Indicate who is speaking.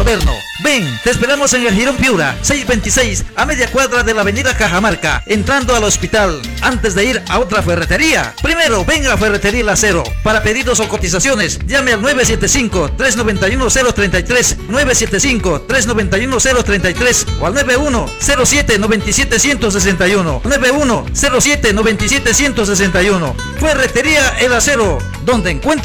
Speaker 1: moderno. Ven, te esperamos en el Jirón Piura, 626, a media cuadra de la avenida Cajamarca, entrando al hospital, antes de ir a otra ferretería. Primero, ven a Ferretería El Acero. Para pedidos o cotizaciones, llame al 975-391-033, 975-391-033 o al 9107-97161, 9107-97161. Ferretería El Acero, donde encuentres